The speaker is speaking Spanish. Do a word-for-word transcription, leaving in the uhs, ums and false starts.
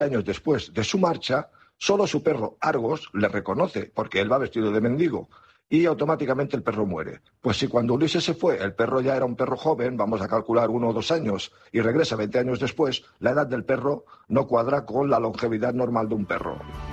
años después de su marcha, solo su perro Argos le reconoce, porque él va vestido de mendigo, y automáticamente el perro muere. Pues si cuando Ulises se fue el perro ya era un perro joven, vamos a calcular uno o dos años, y regresa veinte años después, la edad del perro no cuadra con la longevidad normal de un perro.